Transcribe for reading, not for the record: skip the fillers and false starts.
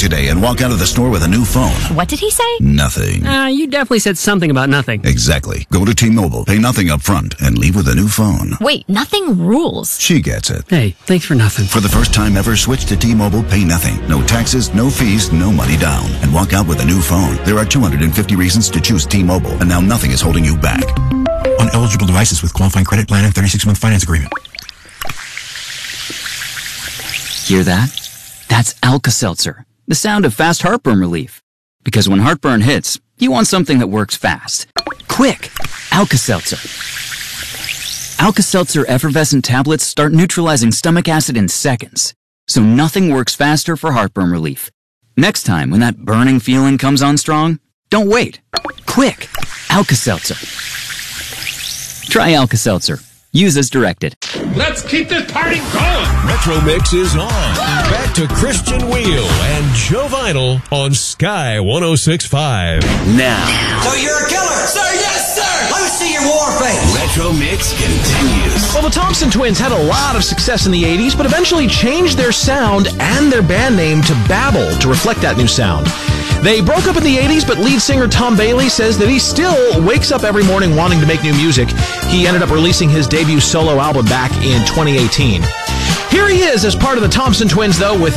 today and walk out of the store with a new phone. What did he say? Nothing. You definitely said something about nothing. Exactly. Go to T-Mobile, pay nothing up front, and leave with a new phone. Wait, nothing rules. She gets it. Hey, thanks for nothing. For the first time ever, switch to T-Mobile, pay nothing. No taxes, no fees, no money down. And walk out with a new phone. There are 250 reasons to choose T-Mobile, and now nothing is holding you back. On eligible devices with qualifying credit plan and 36-month finance agreement. Hear that? That's Alka-Seltzer, the sound of fast heartburn relief. Because when heartburn hits, you want something that works fast. Quick! Alka-Seltzer. Alka-Seltzer effervescent tablets start neutralizing stomach acid in seconds. So nothing works faster for heartburn relief. Next time when that burning feeling comes on strong, don't wait. Quick! Alka-Seltzer. Try Alka-Seltzer. Use as directed. Let's keep this party going! Retro Mix is on. Back to Christian Wheel and Joe Vinyl on Sky 106.5. Now. So you're a killer? Sir, yes, sir! Let me see your war face. Retro Mix continues. Well, the Thompson Twins had a lot of success in the 80s, but eventually changed their sound and their band name to Babel to reflect that new sound. They broke up in the 80s, but lead singer Tom Bailey says that he still wakes up every morning wanting to make new music. He ended up releasing his debut solo album back in 2018. Here he is as part of the Thompson Twins, though, with